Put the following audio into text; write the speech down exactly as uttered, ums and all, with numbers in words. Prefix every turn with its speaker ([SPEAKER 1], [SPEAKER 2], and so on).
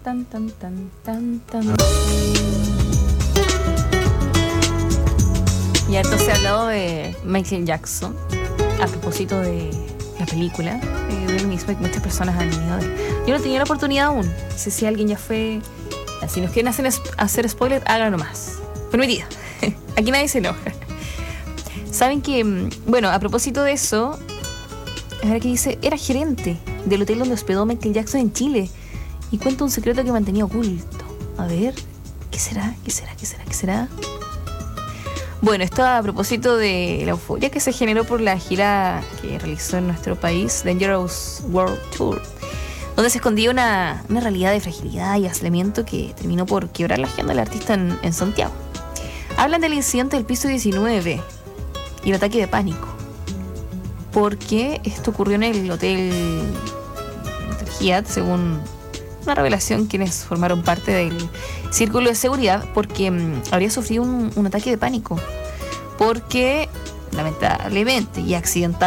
[SPEAKER 1] tan, tan, tan, tan, tan. Y harto se ha hablado de Michael Jackson a propósito de la película eh, de él mismo, y muchas personas han ido. Yo no tenía la oportunidad aún. No sé si alguien ya fue. Si nos quieren hacer, hacer spoiler, háganlo más. Permitido. Aquí nadie se enoja. Saben que, bueno, a propósito de eso, a ver qué dice, era gerente del hotel donde hospedó Michael Jackson en Chile y cuenta un secreto que mantenía oculto. A ver, ¿qué será? ¿Qué será? ¿Qué será? ¿Qué será? Bueno, esto a propósito de la euforia que se generó por la gira que realizó en nuestro país, Dangerous World Tour, donde se escondía una, una realidad de fragilidad y aislamiento que terminó por quebrar la agenda del artista en, en Santiago. Hablan del incidente del piso diecinueve y el ataque de pánico, porque esto ocurrió en el hotel, hotel Hyatt, según una revelación quienes formaron parte del círculo de seguridad, porque um, habría sufrido un, un ataque de pánico, porque lamentablemente y accidentalmente